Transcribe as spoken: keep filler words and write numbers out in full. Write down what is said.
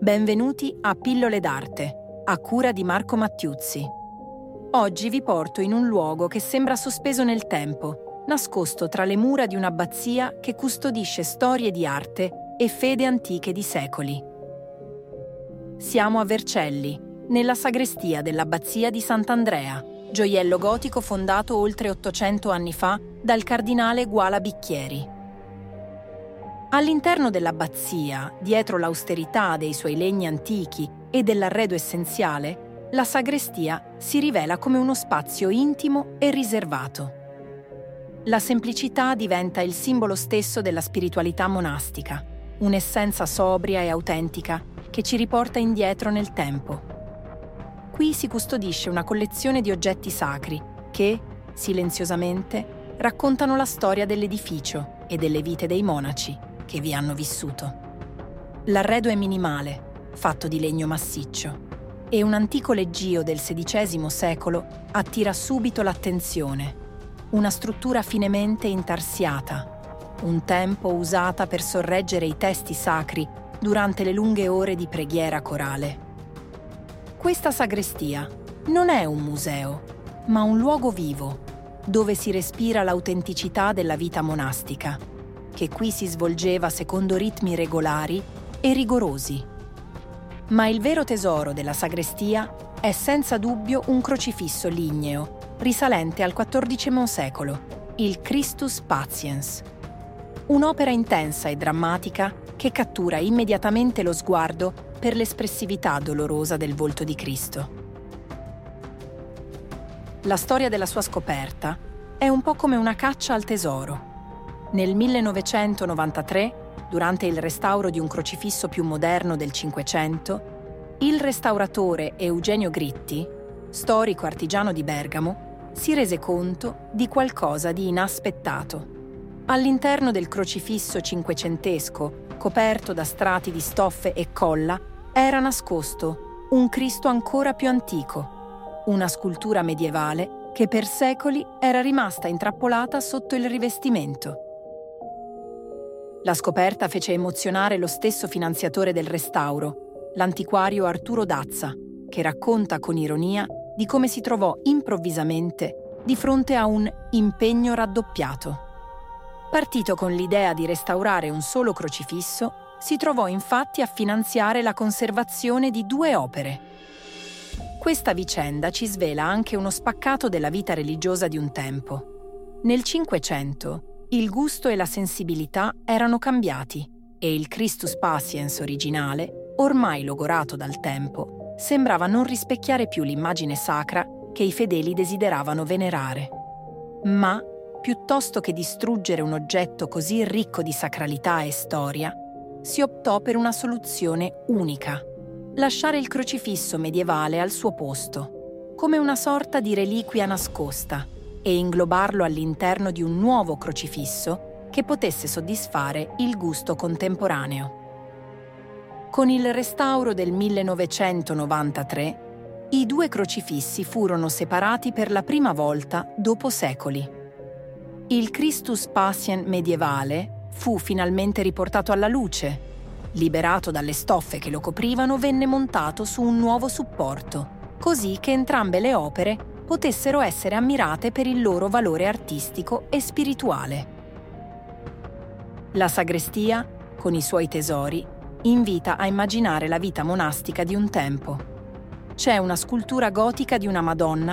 Benvenuti a Pillole d'arte, a cura di Marco Mattiuzzi. Oggi vi porto in un luogo che sembra sospeso nel tempo, nascosto tra le mura di un'abbazia che custodisce storie di arte e fede antiche di secoli. Siamo a Vercelli, nella sagrestia dell'abbazia di Sant'Andrea, gioiello gotico fondato oltre ottocento anni fa dal cardinale Guala Bicchieri. All'interno dell'abbazia, dietro l'austerità dei suoi legni antichi e dell'arredo essenziale, la sagrestia si rivela come uno spazio intimo e riservato. La semplicità diventa il simbolo stesso della spiritualità monastica, un'essenza sobria e autentica che ci riporta indietro nel tempo. Qui si custodisce una collezione di oggetti sacri che, silenziosamente, raccontano la storia dell'edificio e delle vite dei monaci che vi hanno vissuto. L'arredo è minimale, fatto di legno massiccio, e un antico leggio del sedicesimo secolo attira subito l'attenzione. Una struttura finemente intarsiata, un tempo usata per sorreggere i testi sacri durante le lunghe ore di preghiera corale. Questa sagrestia non è un museo, ma un luogo vivo, dove si respira l'autenticità della vita monastica, che qui si svolgeva secondo ritmi regolari e rigorosi. Ma il vero tesoro della sagrestia è senza dubbio un crocifisso ligneo, risalente al quattordicesimo secolo, il Christus Patiens. Un'opera intensa e drammatica che cattura immediatamente lo sguardo per l'espressività dolorosa del volto di Cristo. La storia della sua scoperta è un po' come una caccia al tesoro. Nel millenovecentonovantatré, durante il restauro di un crocifisso più moderno del Cinquecento, il restauratore Eugenio Gritti, storico artigiano di Bergamo, si rese conto di qualcosa di inaspettato. All'interno del crocifisso cinquecentesco, coperto da strati di stoffe e colla, era nascosto un Cristo ancora più antico, una scultura medievale che per secoli era rimasta intrappolata sotto il rivestimento. La scoperta fece emozionare lo stesso finanziatore del restauro, l'antiquario Arturo Dazza, che racconta con ironia di come si trovò improvvisamente di fronte a un impegno raddoppiato. Partito con l'idea di restaurare un solo crocifisso, si trovò infatti a finanziare la conservazione di due opere. Questa vicenda ci svela anche uno spaccato della vita religiosa di un tempo. Nel Cinquecento, il gusto e la sensibilità erano cambiati e il Christus Patiens originale, ormai logorato dal tempo, sembrava non rispecchiare più l'immagine sacra che i fedeli desideravano venerare. Ma, piuttosto che distruggere un oggetto così ricco di sacralità e storia, si optò per una soluzione unica: lasciare il crocifisso medievale al suo posto, come una sorta di reliquia nascosta, e inglobarlo all'interno di un nuovo crocifisso che potesse soddisfare il gusto contemporaneo. Con il restauro del millenovecentonovantatré, i due crocifissi furono separati per la prima volta dopo secoli. Il Christus Patient medievale fu finalmente riportato alla luce. Liberato dalle stoffe che lo coprivano, venne montato su un nuovo supporto, così che entrambe le opere potessero essere ammirate per il loro valore artistico e spirituale. La sagrestia, con i suoi tesori, invita a immaginare la vita monastica di un tempo. C'è una scultura gotica di una Madonna